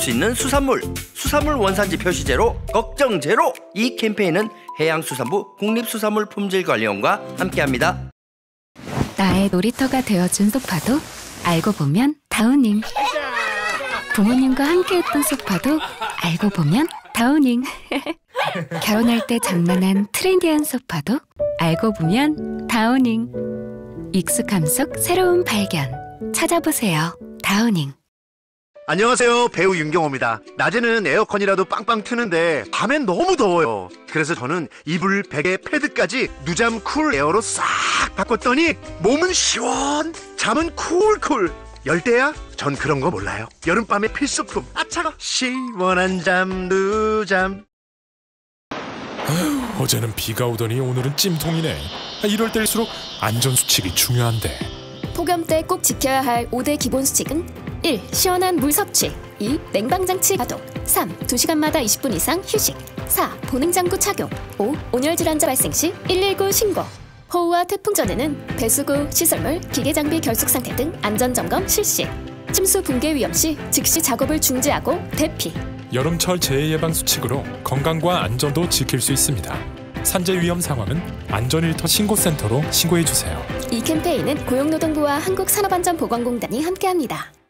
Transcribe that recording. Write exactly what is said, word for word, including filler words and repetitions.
수 있는 수산물, 수산물 원산지 표시제로 걱정 제로. 이 캠페인은 해양수산부 국립수산물품질관리원과 함께합니다. 나의 놀이터가 되어준 소파도 알고 보면 다우닝. 부모님과 함께했던 소파도 알고 보면 다우닝. 결혼할 때 장만한 트렌디한 소파도 알고 보면 다우닝. 익숙함 속 새로운 발견. 찾아보세요. 다우닝. 안녕하세요, 배우 윤경호입니다. 낮에는 에어컨이라도 빵빵 트는데 밤엔 너무 더워요. 그래서 저는 이불, 베개, 패드까지 누잠 쿨 에어로 싹 바꿨더니 몸은 시원, 잠은 쿨쿨. 열대야? 전 그런 거 몰라요. 여름밤의 필수품. 아차가 시원한 잠 누잠. 어제는 비가 오더니 오늘은 찜통이네. 이럴 때일수록 안전수칙이 중요한데. 폭염 때 꼭 지켜야 할 오 대 기본 수칙은 일. 시원한 물 섭취. 이. 냉방장치 가동. 삼. 두 시간마다 이십 분 이상 휴식. 사. 보냉장구 착용. 오. 온열 질환자 발생 시 일일구 신고. 호우와 태풍 전에는 배수구, 시설물, 기계장비 결속 상태 등 안전점검 실시. 침수 붕괴 위험 시 즉시 작업을 중지하고 대피. 여름철 재해 예방 수칙으로 건강과 안전도 지킬 수 있습니다. 산재 위험 상황은 안전일터 신고센터로 신고해 주세요. 이 캠페인은 고용노동부와 한국산업안전보건공단이 함께합니다.